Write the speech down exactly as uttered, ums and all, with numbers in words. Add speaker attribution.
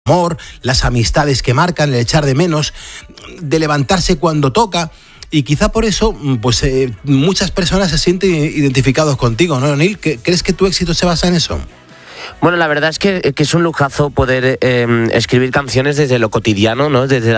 Speaker 1: amor, las amistades que marcan, el echar de menos, de levantarse cuando toca. Y quizá por eso, pues eh, muchas personas se sienten identificados contigo, ¿no, Neil? ¿Crees que tu éxito se basa en eso?
Speaker 2: Bueno, la verdad es que, que es un lujazo poder eh, escribir canciones desde lo cotidiano, ¿no? Desde